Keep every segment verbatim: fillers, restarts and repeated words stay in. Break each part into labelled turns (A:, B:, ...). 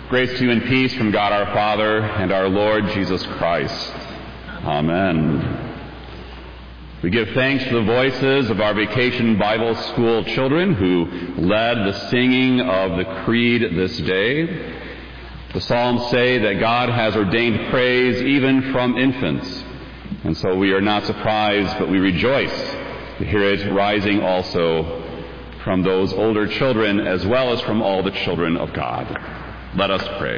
A: Grace to you and peace from God our Father and our Lord Jesus Christ. Amen. We give thanks to the voices of our Vacation Bible School children who led the singing of the Creed this day. The Psalms say that God has ordained praise even from infants, and so we are not surprised, but we rejoice to hear it rising also from those older children as well as from all the children of God. Let us pray.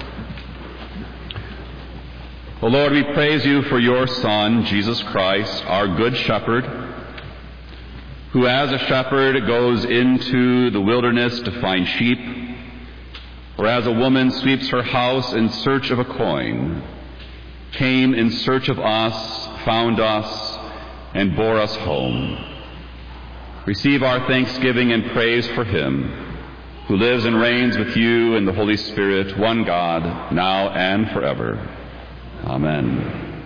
A: O Lord, we praise you for your Son, Jesus Christ, our good shepherd, who as a shepherd goes into the wilderness to find sheep, or as a woman sweeps her house in search of a coin, came in search of us, found us, and bore us home. Receive our thanksgiving and praise for him, who lives and reigns with you in the Holy Spirit, one God, now and forever. Amen.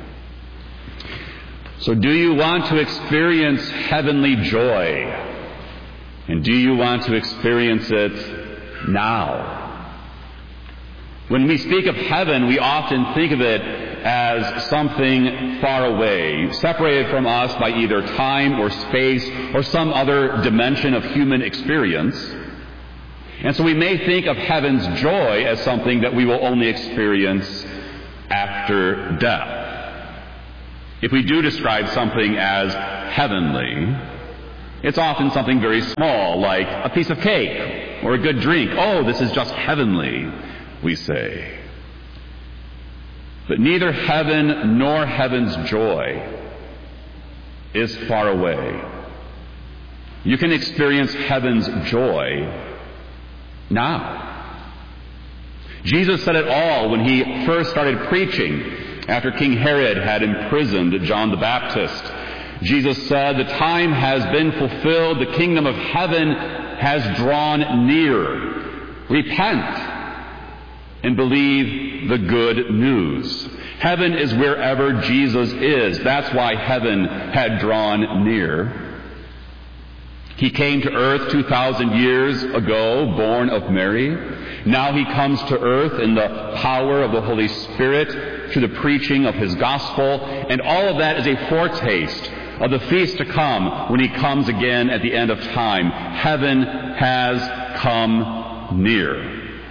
A: So do you want to experience heavenly joy? And do you want to experience it now? When we speak of heaven, we often think of it as something far away, separated from us by either time or space or some other dimension of human experience. And so we may think of heaven's joy as something that we will only experience after death. If we do describe something as heavenly, it's often something very small, like a piece of cake or a good drink. Oh, this is just heavenly, we say. But neither heaven nor heaven's joy is far away. You can experience heaven's joy now. Jesus said it all when he first started preaching after King Herod had imprisoned John the Baptist. Jesus said, "The time has been fulfilled. The kingdom of heaven has drawn near. Repent and believe the good news." Heaven is wherever Jesus is. That's why heaven had drawn near. He came to earth two thousand years ago, born of Mary. Now he comes to earth in the power of the Holy Spirit through the preaching of his gospel. And all of that is a foretaste of the feast to come when he comes again at the end of time. Heaven has come near.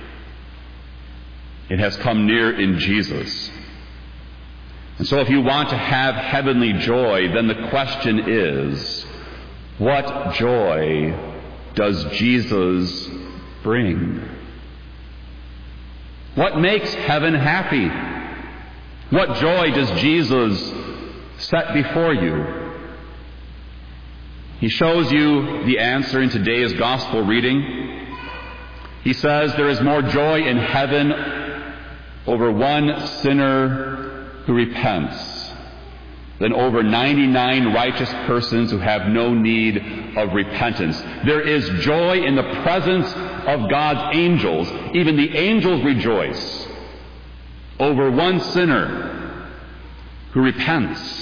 A: It has come near in Jesus. And so if you want to have heavenly joy, then the question is, what joy does Jesus bring? What makes heaven happy? What joy does Jesus set before you? He shows you the answer in today's gospel reading. He says there is more joy in heaven over one sinner who repents than over ninety-nine righteous persons who have no need of repentance. There is joy in the presence of God's angels. Even the angels rejoice over one sinner who repents.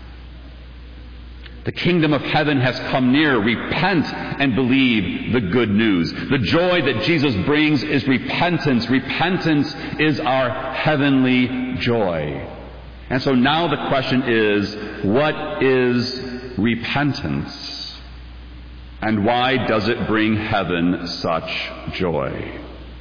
A: The kingdom of heaven has come near. Repent and believe the good news. The joy that Jesus brings is repentance. Repentance is our heavenly joy. And so now the question is, what is repentance? And why does it bring heaven such joy?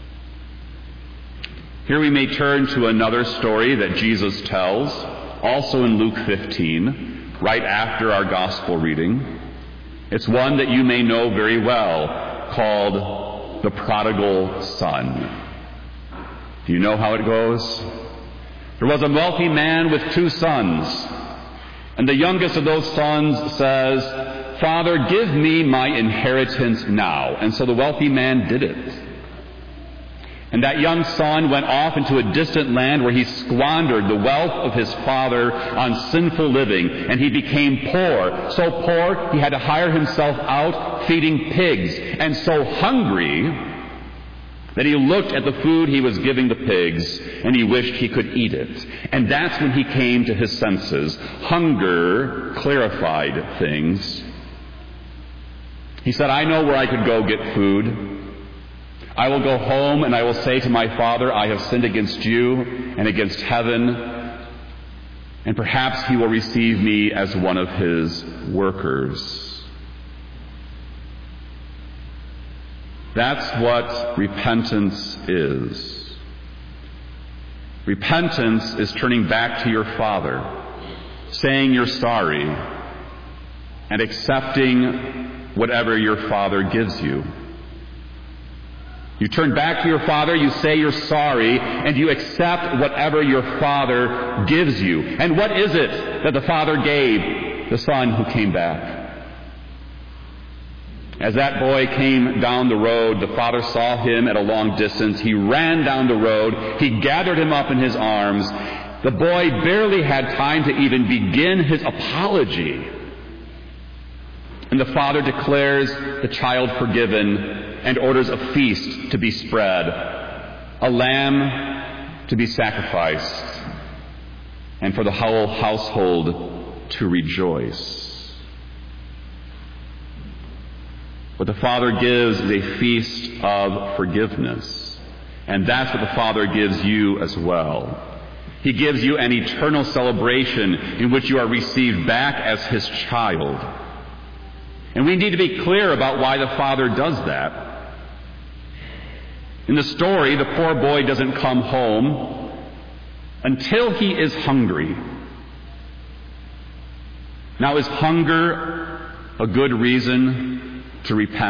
A: Here we may turn to another story that Jesus tells, also in Luke fifteen, right after our gospel reading. It's one that you may know very well, called the prodigal son. Do you know how it goes? There was a wealthy man with two sons, and the youngest of those sons says, "Father, give me my inheritance now." And so the wealthy man did it. And that young son went off into a distant land where he squandered the wealth of his father on sinful living, and he became poor. So poor, he had to hire himself out feeding pigs, and so hungry that he looked at the food he was giving the pigs and he wished he could eat it. And that's when he came to his senses. Hunger clarified things. He said, "I know where I could go get food. I will go home and I will say to my father, I have sinned against you and against heaven, and perhaps he will receive me as one of his workers. That's what repentance is. Repentance is turning back to your Father, saying you're sorry, and accepting whatever your Father gives you. You turn back to your Father, you say you're sorry, and you accept whatever your Father gives you. And what is it that the Father gave the Son who came back? As that boy came down the road, the Father saw him at a long distance. He ran down the road. He gathered him up in his arms. The boy barely had time to even begin his apology. And the Father declares the child forgiven and orders a feast to be spread, a lamb to be sacrificed, and for the whole household to rejoice. What the Father gives is a feast of forgiveness. And that's what the Father gives you as well. He gives you an eternal celebration in which you are received back as His child. And we need to be clear about why the Father does that. In the story, the poor boy doesn't come home until he is hungry. Now, is hunger a good reason to repent?